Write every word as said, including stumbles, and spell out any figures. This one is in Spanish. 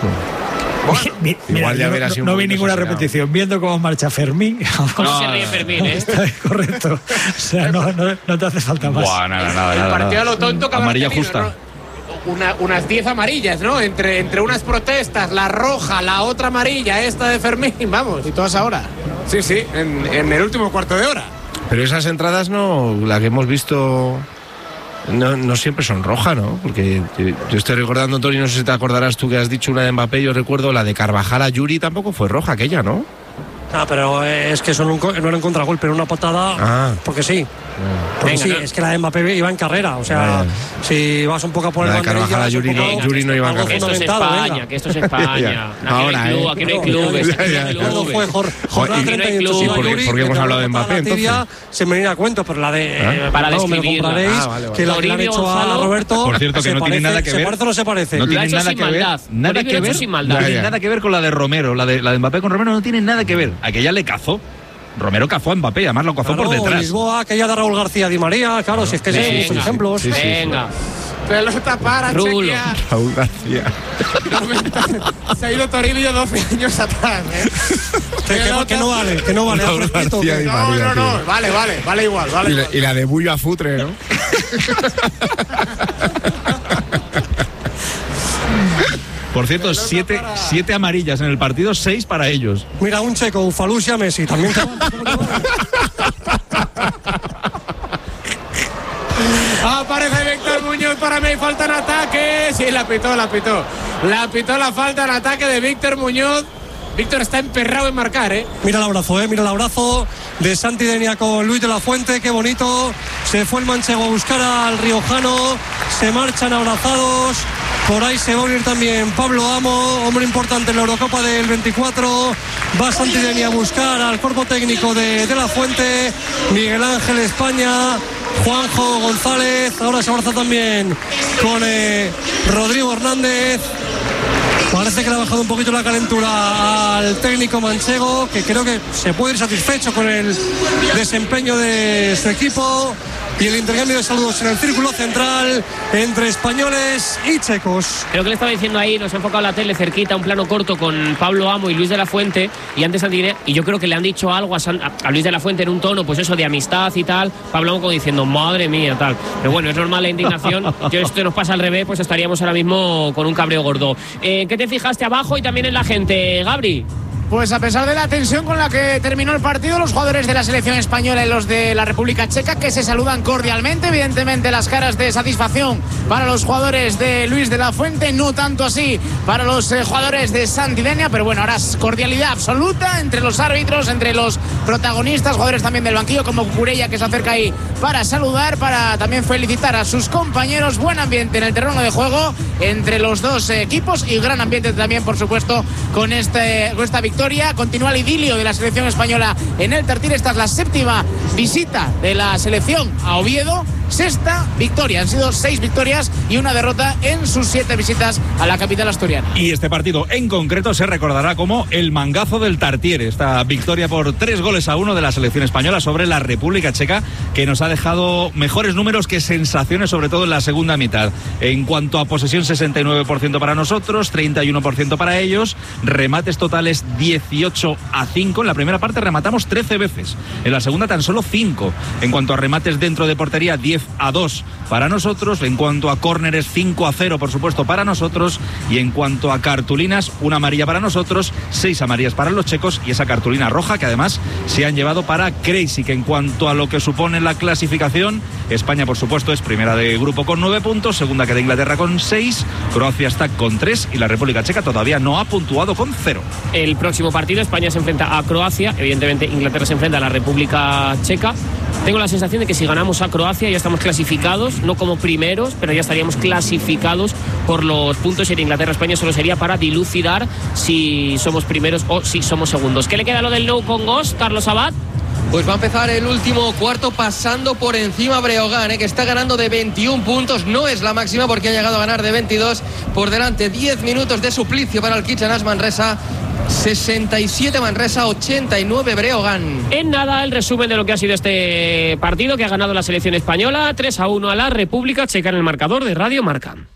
Bueno, mi, mira, igual ya verás no, si un no vi poquito ninguna exagerado. repetición. Viendo cómo marcha Fermín. ¿Cómo No, se ríe Fermín, eh? Está correcto. O sea, no, no, no te hace falta más. Buah, nada, nada, el nada, partido a nada. lo tonto que habrá Amarilla tenido, justa. ¿no? Una, unas diez amarillas, ¿no? Entre, entre unas protestas, la roja, la otra amarilla, esta de Fermín, vamos. ¿Y todas ahora? Sí, sí, en, en el último cuarto de hora. Pero esas entradas no, la que hemos visto, no, no siempre son rojas, ¿no? Porque yo, yo estoy recordando, Tony, no sé si te acordarás tú que has dicho una de Mbappé, yo recuerdo la de Carvajal a Yuri, tampoco fue roja aquella, ¿no? Ah, pero es que eso no, no era un contragolpe, era una patada. Ah. Porque sí. Porque Venga, sí, no. es que la de Mbappé iba en carrera. O sea, Vale. si vas un poco a poner La de Carvajal a Yuri no- Yuri no iba en algo carrera. Que esto es fundamentado, España, venga. que esto es España. Ya. Aquí no Ahora, hay club, ¿eh? aquí no hay No, clubes. ya, aquí no ya, hay ya. Luego clubes. fue jor- jornada ¿y treinta y ocho, club? sí, a ¿Por qué- Yuri, por qué que hemos te hablado de la Mbappé, tibia, entonces? se me viene a cuento, pero la de. ¿Ah? eh, Para vamos, me lo describirla. compraréis, Ah, vale, vale. que la que le han Toribio hecho a Gonzalo. Roberto. Por cierto, que se no tiene parece- nada que ver. ¿Se parece o no se parece? No Lo ha tiene hecho nada sin que ver. maldad. Nada Toribio que lo ha hecho ver. sin maldad. No Ya, tiene ya. nada que ver con la de Romero, la de, la de Mbappé con Romero no tiene nada que ver. Aquella le cazó. Romero cazó a Mbappé, además lo cazó Claro, por detrás. Lisboa, aquella de Raúl García Di María, claro, si es que Venga. hay muchos ejemplos. Sí, sí, sí. Venga. Pelota para Rulo. Chequia. Raúl García. Se ha ido Toribio doce años atrás, ¿eh? Que, que- que no vale, que no vale. Raúl respeto, García que- Di No, María, no, no. tío. Vale, vale, vale igual, vale Y la, igual. y la de Bullo a Futre, ¿no? Por cierto, siete, siete amarillas en el partido, seis para ellos. Mira, un checo, Ufalus y a Messi, también te vale. Aparece Víctor Muñoz para mí, falta en ataque. Sí, la pitó, la pitó. La pitó la falta en ataque de Víctor Muñoz. Víctor está emperrado en marcar, ¿eh? Mira el abrazo, eh, mira el abrazo de Santi Denia con Luis de la Fuente, qué bonito. Se fue el manchego a buscar al riojano, se marchan abrazados. Por ahí se va a unir también Pablo Amo, hombre importante en la Eurocopa del veinticuatro. Va Santi Denia a buscar al cuerpo técnico de, de la Fuente. Miguel Ángel España, Juanjo González. Ahora se abraza también con eh, Rodrigo Hernández. Parece que le ha bajado un poquito la calentura al técnico manchego, que creo que se puede ir satisfecho con el desempeño de su equipo. Y el intercambio de saludos en el círculo central entre españoles y checos. Creo que le estaba diciendo ahí, nos ha enfocado la tele cerquita, un plano corto con Pablo Amo y Luis de la Fuente, y antes Santi, y yo creo que le han dicho algo a, San, a Luis de la Fuente en un tono, pues eso, de amistad y tal. Pablo Amo como diciendo, madre mía, tal. Pero bueno, es normal la indignación. Que esto nos pasa al revés, pues estaríamos ahora mismo con un cabreo gordo. Eh, ¿Qué te fijaste abajo y también en la gente, Gabri? Pues a pesar de la tensión con la que terminó el partido, los jugadores de la selección española y los de la República Checa, que se saludan cordialmente, evidentemente las caras de satisfacción para los jugadores de Luis de la Fuente, no tanto así para los eh, jugadores de Santi Denia, pero bueno, ahora es cordialidad absoluta entre los árbitros, entre los protagonistas, jugadores también del banquillo como Cucurella, que se acerca ahí para saludar, para también felicitar a sus compañeros. Buen ambiente en el terreno de juego entre los dos eh, equipos y gran ambiente también, por supuesto, con, este, con esta victoria. Continúa el idilio de la selección española en el Tartiere. Esta es la séptima visita de la selección a Oviedo. Sexta victoria. Han sido seis victorias y una derrota en sus siete visitas a la capital asturiana. Y este partido en concreto se recordará como el mangazo del Tartiere, esta victoria por tres goles a uno de la selección española sobre la República Checa, que nos ha dejado mejores números que sensaciones, sobre todo en la segunda mitad. En cuanto a posesión, sesenta y nueve por ciento para nosotros, treinta y uno por ciento para ellos, remates totales dieciocho a cinco. En la primera parte rematamos trece veces, en la segunda tan solo cinco. En cuanto a remates dentro de portería, diez a dos para nosotros. En cuanto a córneres, cinco a cero por supuesto para nosotros. Y en cuanto a cartulinas, una amarilla para nosotros, seis amarillas para los checos y esa cartulina roja que además se han llevado para Crazy. Que en cuanto a lo que supone la clasificación, España por supuesto es primera de grupo con nueve puntos, segunda queda Inglaterra con seis, Croacia está con tres y la República Checa todavía no ha puntuado con cero. El próximo partido, España se enfrenta a Croacia, evidentemente Inglaterra se enfrenta a la República Checa. Tengo la sensación de que si ganamos a Croacia ya estamos clasificados, no como primeros, pero ya estaríamos clasificados por los puntos. Y en Inglaterra-España solo sería para dilucidar si somos primeros o si somos segundos. ¿Qué le queda a lo del no con Ghost, Carlos Abad? Pues va a empezar el último cuarto pasando por encima Breogán, ¿eh? que está ganando de veintiún puntos. No es la máxima porque ha llegado a ganar de veintidós. Por delante diez minutos de suplicio para el Kitchenas Manresa. sesenta y siete Manresa, ochenta y nueve Breogán. En nada, el resumen de lo que ha sido este partido que ha ganado la selección española. tres a uno a la República Checa en el marcador de Radio Marca.